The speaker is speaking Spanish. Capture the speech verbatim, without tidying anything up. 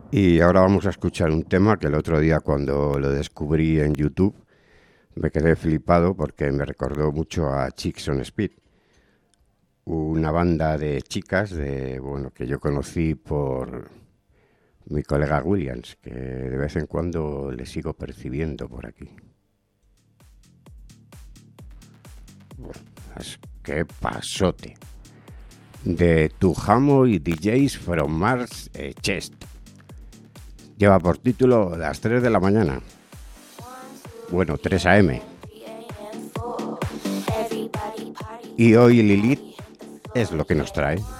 Y ahora vamos a escuchar un tema que el otro día cuando lo descubrí en YouTube me quedé flipado porque me recordó mucho a Chicks on Speed, una banda de chicas de bueno que yo conocí por mi colega Williams, que de vez en cuando le sigo percibiendo por aquí. Es que pasote. De Tujamo y D Js from Mars eh, Chest. Lleva por título Las tres de la mañana. Bueno, tres a eme. Y hoy Lilith es lo que nos trae.